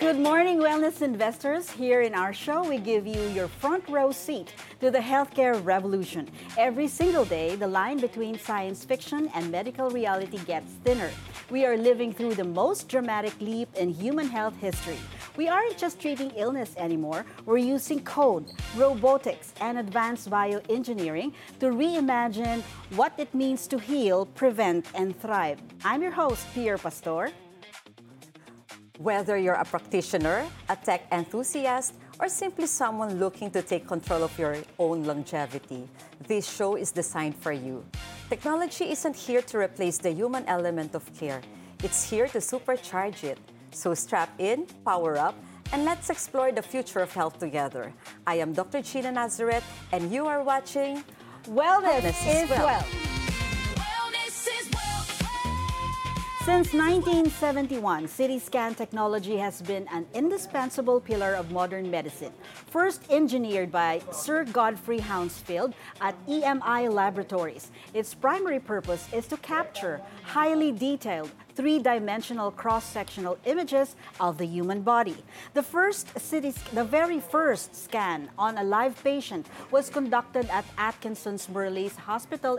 Good morning, wellness investors. Here in our show, we give you your front row seat to the healthcare revolution. Every single day, the line between science fiction and medical reality gets thinner. We are living through the most dramatic leap in human health history. We aren't just treating illness anymore. We're using code, robotics, and advanced bioengineering to reimagine what it means to heal, prevent, and thrive. I'm your host, Pierre Pastor. Whether you're a practitioner, a tech enthusiast, or simply someone looking to take control of your own longevity, this show is designed for you. Technology isn't here to replace the human element of care. It's here to supercharge it. So strap in, power up, and let's explore the future of health together. I am Dr. Gina Nazareth, and you are watching Wellness is Wealth. Since 1971, CT scan technology has been an indispensable pillar of modern medicine. First engineered by Sir Godfrey Hounsfield at EMI Laboratories, its primary purpose is to capture highly detailed three-dimensional cross-sectional images of the human body. The very first scan on a live patient was conducted at Atkinson's Burley's Hospital